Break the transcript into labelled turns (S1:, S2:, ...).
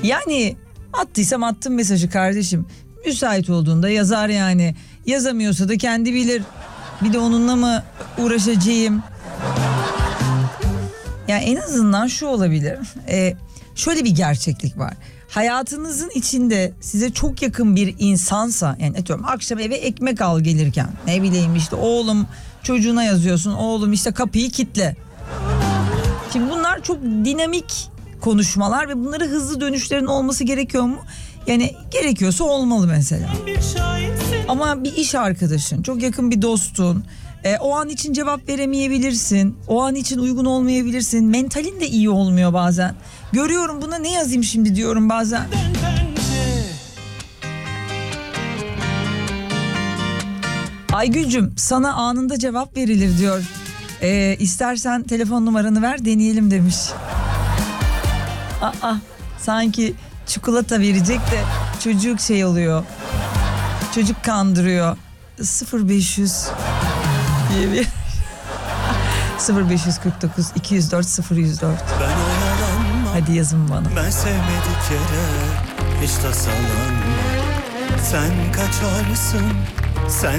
S1: Yani attıysam attım mesajı kardeşim. Müsait olduğunda yazar yani. Yazamıyorsa da kendi bilir. Bir de onunla mı uğraşacağım? Yani en azından şu olabilir. Şöyle bir gerçeklik var. Hayatınızın içinde size çok yakın bir insansa, yani atıyorum akşam eve ekmek al gelirken, ne bileyim işte oğlum çocuğuna yazıyorsun, oğlum işte kapıyı kitle. Şimdi bunlar çok dinamik konuşmalar ve bunları hızlı dönüşlerin olması gerekiyor mu? Yani gerekiyorsa olmalı mesela. Ama bir iş arkadaşın, çok yakın bir dostun, o an için cevap veremeyebilirsin. O an için uygun olmayabilirsin. Mentalin de iyi olmuyor bazen. Görüyorum, buna ne yazayım şimdi diyorum bazen. Aygülcüm, sana anında cevap verilir diyor. İstersen telefon numaranı ver, deneyelim demiş. Sanki çikolata verecek de çocuk şey oluyor. Çocuk kandırıyor. 0500 diye bir 0549 204 0104. Hadi yazın bana.
S2: Ben sevmedik yere hiç tasalanma. Sen kaçarsın, sen